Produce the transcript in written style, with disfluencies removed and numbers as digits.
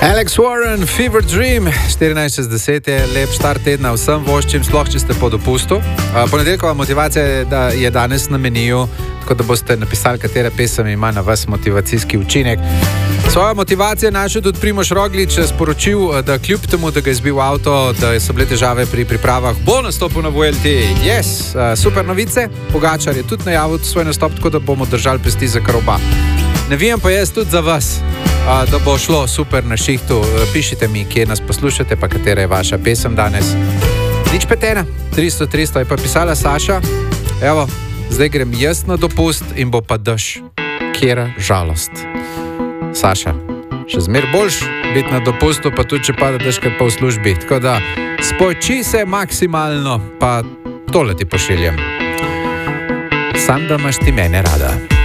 Alex Warren, Fever Dream, 14:10 je lep štart tedna vsem voščim, sploh če ste po dopustu. Ponedeljkova motivacija je danes na meniju, tako da boste napisali, katera pesem ima na vas motivacijski učinek. Svojo motivacijo našel tudi Primož Roglič, sporočil, da kljub temu, da ga je zbil avto, da so bile težave pri pripravah, bo nastopil na Vuelti. Yes, super novice. Pogačar je tudi najavil svoj nastop, tako da bomo držali pesti za kar oba. Ne vem pa jaz tudi za vas, da bo šlo super na šihtu. Pišite mi, kje nas poslušate, pa katera je vaša pesem danes. Nič petena, 300 je pa pisala Saša. Evo, zdaj grem jaz na dopust in bo pa dež. Kjera žalost. Saša, še zmer boljš biti na dopustu, pa tudi če pada dež, kaj pa v službi. Tako da spoči se maksimalno, pa tole ti pošiljam. Sam da imaš ti mene rada.